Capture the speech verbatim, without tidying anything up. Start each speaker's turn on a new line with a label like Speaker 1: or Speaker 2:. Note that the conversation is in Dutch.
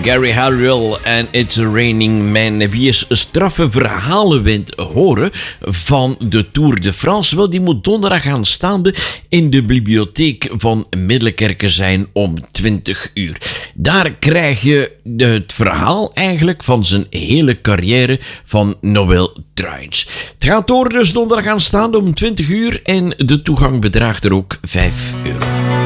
Speaker 1: Gary Halliwell en It's a Raining Man. Wie eens straffe verhalen wint horen van de Tour de France, wel, die moet donderdag aanstaande in de bibliotheek van Middelkerke zijn om twintig uur. Daar krijg je het verhaal eigenlijk van zijn hele carrière van Noël Truijns. Het gaat door dus donderdag aanstaande om twintig uur en de toegang bedraagt er ook vijf euro.